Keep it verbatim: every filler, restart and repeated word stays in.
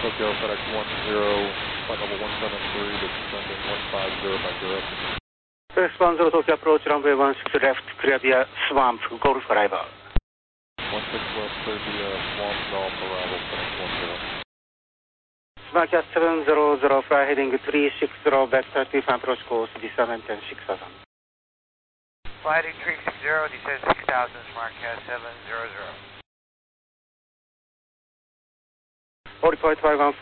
Tokyo FedEx one zero, flight level one seven three, descending one five zero by zero. FedEx one zero Tokyo approach runway one six left, clear via Swamp, Golf arrival. one six left, clear via Swamp, Golf arrival, FedEx one zero. SmartCat seven zero zero, fly heading three six zero, vector two five approach course, descend and six thousand. Fly heading three six zero, descend six thousand, SmartCat seven zero zero. forty point five one.